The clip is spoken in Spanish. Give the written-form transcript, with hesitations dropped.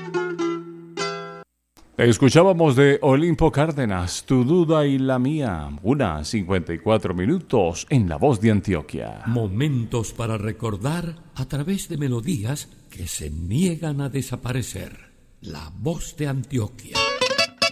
Escuchábamos de Olimpo Cárdenas, Tu duda y la mía, 1:54 en La Voz de Antioquia. Momentos para recordar a través de melodías que se niegan a desaparecer. La Voz de Antioquia.